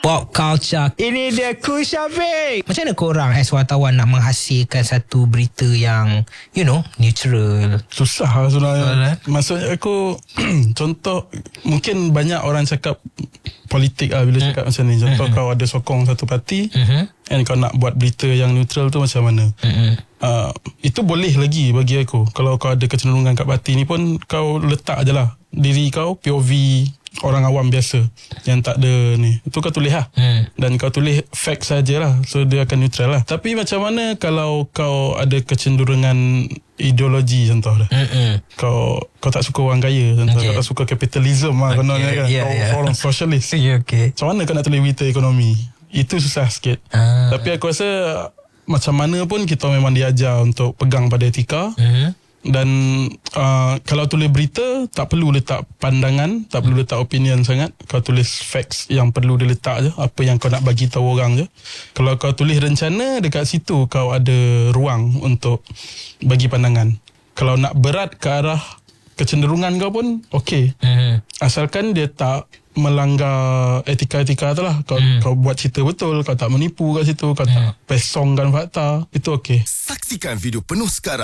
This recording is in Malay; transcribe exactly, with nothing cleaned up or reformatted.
Pop culture. Ini dia Kushabik. Macam mana korang as wartawan nak menghasilkan satu berita yang, you know, neutral? Susah lah sebenarnya. Maksudnya aku contoh, mungkin banyak orang cakap politik lah bila cakap hmm. macam ni. Contoh hmm. kau ada sokong satu parti hmm. and kau nak buat berita yang neutral tu macam mana. Hmm. Uh, itu boleh lagi bagi aku. Kalau kau ada kecenderungan kat parti ni pun, kau letak je lah diri kau P O V orang awam biasa yang tak ada ni, itu kau tulis lah hmm. dan kau tulis fact sajalah, so dia akan neutral lah. Tapi macam mana kalau kau ada kecenderungan ideologi contoh dah, hmm. kau kau tak suka orang kaya contoh, okay. kau tak suka kapitalisme lah okay. kononnya kan, yeah, kau yeah. orang sosialis, yeah, okay. macam mana kau nak tulis berita ekonomi? Itu susah sikit. ah. Tapi aku rasa macam mana pun kita memang diajar untuk pegang pada etika. hmm. Dan uh, kalau tulis berita, tak perlu letak pandangan, tak perlu letak opinion sangat. Kau tulis facts yang perlu diletak je, apa yang kau nak bagi tahu orang je. Kalau kau tulis rencana, dekat situ kau ada ruang untuk bagi pandangan. Kalau nak berat ke arah kecenderungan kau pun okey, uh-huh. asalkan dia tak melanggar etika-etika tu lah. Kau, hmm. kau buat cerita betul, kau tak menipu kat situ, kau hmm. tak pesongkan fakta, itu okey. Saksikan video penuh sekarang